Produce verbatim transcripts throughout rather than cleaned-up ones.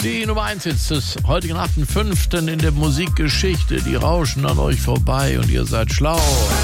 Die Nummer eins Hits des heutigen achten fünften in der Musikgeschichte. Die rauschen an euch vorbei und ihr seid schlau.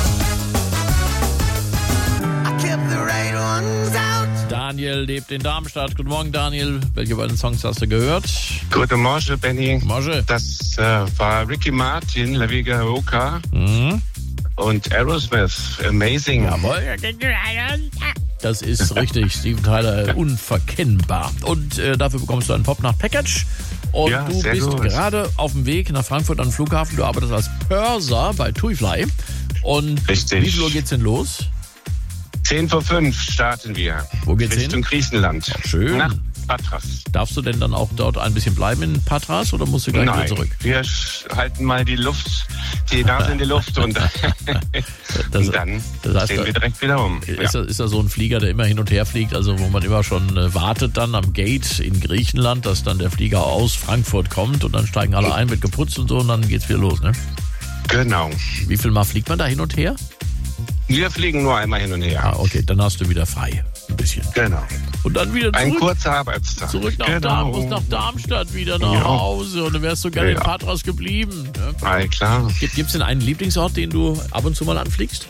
Daniel lebt in Darmstadt. Guten Morgen, Daniel. Welche beiden Songs hast du gehört? Guten Morgen, Benny. Morgen. Das äh, war Ricky Martin, La Viga Roca Mhm. und Aerosmith. Amazing. Jawohl. Das ist richtig, Steven Tyler, unverkennbar. Und äh, dafür bekommst du ein Pop-Nacht-Package. Und Ja, du sehr bist gut. gerade auf dem Weg nach Frankfurt am Flughafen. Du arbeitest als Purser bei TuiFly. Und Richtig. wie viel Uhr geht's denn los? zehn vor fünf starten wir. Wo geht's Richtung hin? Griechenland. Schön. Nach Patras. Darfst du denn dann auch dort ein bisschen bleiben in Patras oder musst du gleich wieder Nein, zurück? wir sch- halten mal die Luft, die Nase in die Luft und, Das- und dann das heißt, drehen wir direkt wieder um. Ja. Ist, da, ist da so ein Flieger, der immer hin und her fliegt, also wo man immer schon äh, wartet dann am Gate in Griechenland, dass dann der Flieger aus Frankfurt kommt und dann steigen alle ein, wird geputzt und so und dann geht's wieder los, ne? Genau. Wie viel Mal fliegt man da hin und her? Wir fliegen nur einmal hin und her. Ah, okay, dann hast du wieder frei. Ein bisschen. Genau. Und dann wieder Ein zurück, kurzer Arbeitstag. zurück nach, genau. Darmstadt, nach Darmstadt, wieder nach Ja. Hause und dann wärst du gerne in Ja. Patras geblieben. Ne? Ah, klar. Gibt es denn einen Lieblingsort, den du ab und zu mal anfliegst?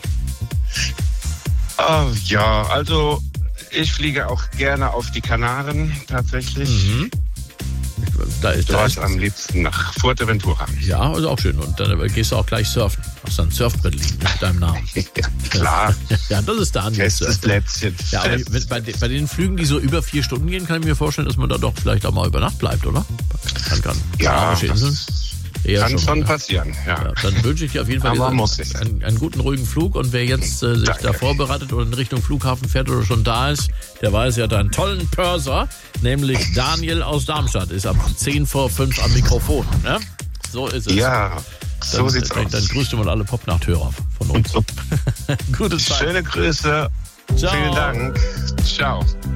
Oh, ja, also ich fliege auch gerne auf die Kanaren tatsächlich. Mhm. Da ist, da Dort ist, am liebsten nach Fuerteventura. ja, ist auch schön. Und dann gehst du auch gleich surfen. Hast dann Surfbrett liegen mit deinem Namen. Ja, klar. Ja, das ist Daniel. Festes Plätzchen. Ja, aber Fest. bei, bei den Flügen, die so über vier Stunden gehen, kann ich mir vorstellen, dass man da doch vielleicht auch mal über Nacht bleibt, oder? Kann, kann. Ja, Arabische das Inseln. Eher kann schon ne? passieren. Ja. Ja, dann wünsche ich dir auf jeden Fall Aber einen, muss nicht. einen, einen guten, ruhigen Flug. Und wer jetzt äh, sich Danke. da vorbereitet oder in Richtung Flughafen fährt oder schon da ist, der weiß ja, deinen tollen Purser, nämlich Daniel aus Darmstadt, ist ab zehn vor fünf am Mikrofon. Ne? So ist es. Ja, so dann, sieht's dann, aus. dann grüßt du mal alle Popnachthörer von uns. Gute Zeit. Schöne Grüße. Ciao. Vielen Dank. Ciao.